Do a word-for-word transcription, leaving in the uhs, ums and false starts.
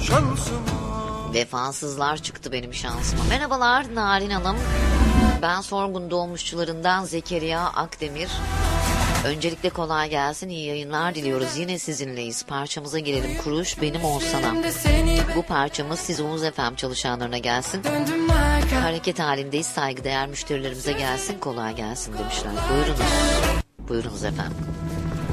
şansıma. Vefasızlar çıktı benim şansıma. Merhabalar Narin Hanım. Ben Sorgun doğmuşçularından Zekeriya Akdemir. Öncelikle kolay gelsin, iyi yayınlar diliyoruz. Yine sizinleyiz. Parçamıza girelim. Kuruş benim olsana. Bu parçamız siz Oğuz F M çalışanlarına gelsin. Hareket halindeyiz. Saygıdeğer müşterilerimize gelsin. Kolay gelsin demişler. Buyurunuz. Buyurunuz efendim.